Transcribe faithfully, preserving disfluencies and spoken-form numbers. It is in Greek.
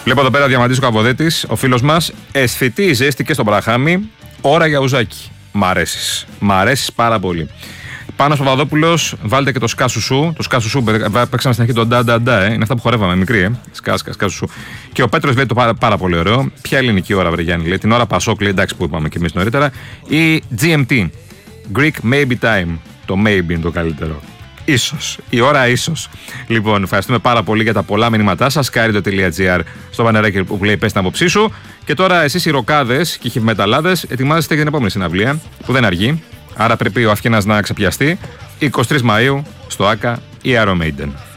Βλέπω εδώ πέρα ο Διαμαντής ο Καβοδέτης, ο φίλος μας. Αισθητή η ζέστη και στο Μπραχάμι. Ώρα για ουζάκι. Μ' αρέσεις. Μ' αρέσεις πάρα πολύ. Πάνος Παπαδόπουλος, βάλτε και το σκάσουσου. Το σκάσουσου, παίξαμε στην αρχή το ντα ντα ντα, ε. Είναι αυτά που χορεύαμε, μικρή, ε. Σκάσκα, σκάσουσου. Και ο Πέτρος λέει το πάρα, πάρα πολύ ωραίο. Ποια ελληνική ώρα, βρε Γιάννη, λέει. Την ώρα Πασόκ, λέει, εντάξει που είπαμε και εμείς νωρίτερα. Ή τζι εμ τι. Greek Maybe Time. Το maybe είναι το καλύτερο. Ίσως. Η ώρα ίσως. Λοιπόν, ευχαριστούμε πάρα πολύ για τα πολλά μηνύματά σας. Κάριτο.gr στο πανεράκι που λέει πες την άποψή σου. Και τώρα εσείς οι ροκάδες και οι χειμεταλλάδες ετοιμάζεστε για την επόμενη συναυλία που δεν αργεί. Άρα πρέπει ο Αυκένας να ξεπιαστεί. εικοστή τρίτη Μαΐου στο ΆΚΑ η Iron Maiden.